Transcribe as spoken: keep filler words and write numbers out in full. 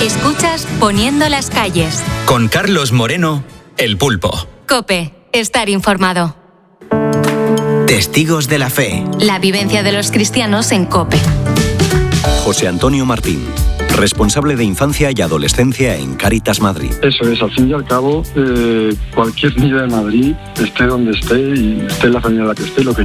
Escuchas Poniendo las calles. Con Carlos Moreno, El Pulpo. COPE. Estar informado. Testigos de la fe. La vivencia de los cristianos en COPE. José Antonio Martín, responsable de infancia y adolescencia en Cáritas Madrid. Eso es, al fin y al cabo, eh, cualquier niño de Madrid, esté donde esté y esté en la familia en la que esté, lo que